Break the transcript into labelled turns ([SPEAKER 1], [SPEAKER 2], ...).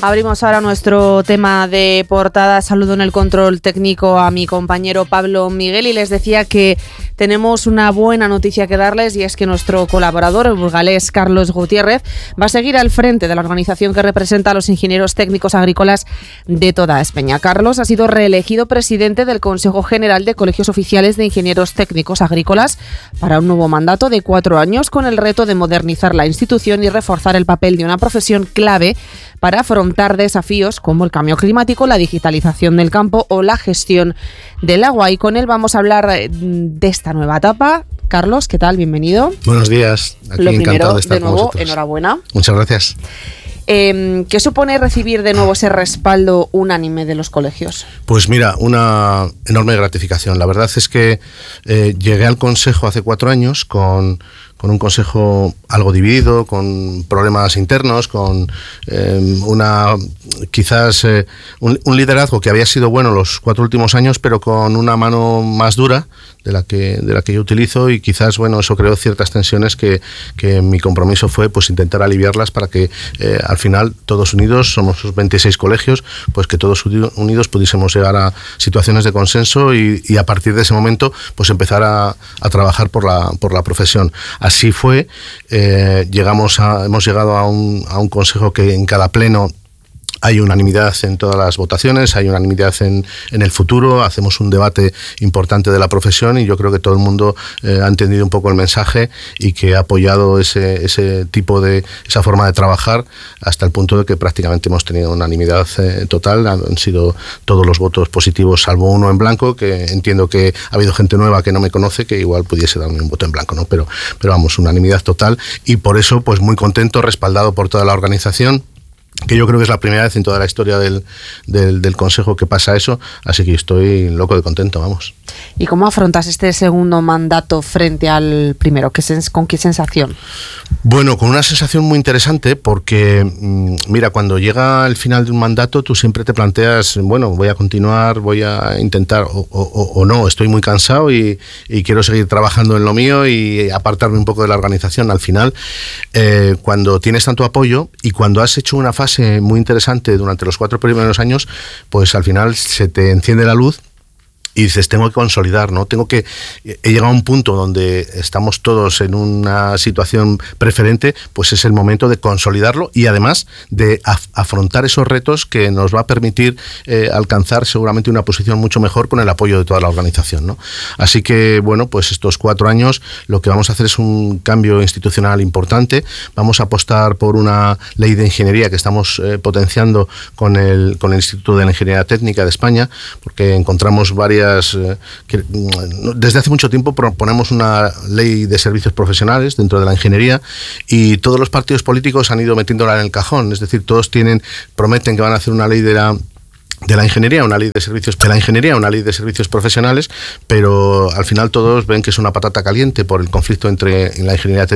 [SPEAKER 1] Abrimos ahora nuestro tema de portada. Saludo en el control técnico a mi compañero Pablo Miguel y les decía que tenemos una buena noticia que darles, y es que nuestro colaborador, el burgalés Carlos Gutiérrez, va a seguir al frente de la organización que representa a los ingenieros técnicos agrícolas de toda España. Carlos ha sido reelegido presidente del Consejo General de Colegios Oficiales de Ingenieros Técnicos Agrícolas para un nuevo mandato de 4 años, con el reto de modernizar la institución y reforzar el papel de una profesión clave para afrontar desafíos como el cambio climático, la digitalización del campo o la gestión del agua. Y con él vamos a hablar de esta nueva etapa. Carlos, ¿qué tal? Bienvenido.
[SPEAKER 2] Buenos días. Aquí
[SPEAKER 1] Lo
[SPEAKER 2] encantado
[SPEAKER 1] primero,
[SPEAKER 2] de estar
[SPEAKER 1] de
[SPEAKER 2] con
[SPEAKER 1] nuevo,
[SPEAKER 2] vosotros.
[SPEAKER 1] enhorabuena.
[SPEAKER 2] Muchas gracias.
[SPEAKER 1] ¿Qué supone recibir de nuevo ese respaldo unánime de los colegios?
[SPEAKER 2] Pues mira, una enorme gratificación. La verdad es que llegué al Consejo hace 4 años con un consejo algo dividido, con problemas internos, con un liderazgo que había sido bueno los 4 últimos años, pero con una mano más dura de la que yo utilizo, y quizás eso creó ciertas tensiones que mi compromiso fue pues intentar aliviarlas para que al final todos unidos, somos 26 colegios, pues que todos unidos pudiésemos llegar a situaciones de consenso y a partir de ese momento pues empezar a trabajar por la profesión. Así fue. Hemos llegado a un consejo que en cada pleno hay unanimidad en todas las votaciones, hay unanimidad en el futuro, hacemos un debate importante de la profesión, y yo creo que todo el mundo ha entendido un poco el mensaje y que ha apoyado ese tipo esa forma de trabajar, hasta el punto de que prácticamente hemos tenido unanimidad total. Han sido todos los votos positivos, salvo uno en blanco, que entiendo que ha habido gente nueva que no me conoce, que igual pudiese darme un voto en blanco, ¿no? Pero vamos, unanimidad total, y por eso pues muy contento, respaldado por toda la organización, que yo creo que es la primera vez en toda la historia del Consejo que pasa eso, así que estoy loco de contento, vamos.
[SPEAKER 1] ¿Y cómo afrontas este segundo mandato frente al primero? ¿Con qué sensación?
[SPEAKER 2] Bueno, con una sensación muy interesante, porque mira, cuando llega el final de un mandato tú siempre te planteas, voy a continuar, voy a intentar o no, estoy muy cansado y quiero seguir trabajando en lo mío y apartarme un poco de la organización. Al final, cuando tienes tanto apoyo y cuando has hecho una fase muy interesante durante los 4 primeros años, pues al final se te enciende la luz y dices, tengo que consolidar, ¿no? He llegado a un punto donde estamos todos en una situación preferente, pues es el momento de consolidarlo y además de afrontar esos retos que nos va a permitir alcanzar seguramente una posición mucho mejor con el apoyo de toda la organización, ¿no? Así que, pues estos 4 años lo que vamos a hacer es un cambio institucional importante. Vamos a apostar por una ley de ingeniería que estamos potenciando con el Instituto de la Ingeniería Técnica de España, porque encontramos desde hace mucho tiempo proponemos una ley de servicios profesionales dentro de la ingeniería, y todos los partidos políticos han ido metiéndola en el cajón, es decir, todos prometen que van a hacer una ley de la ingeniería, una ley de servicios profesionales, pero al final todos ven que es una patata caliente por el conflicto entre la ingeniería técnica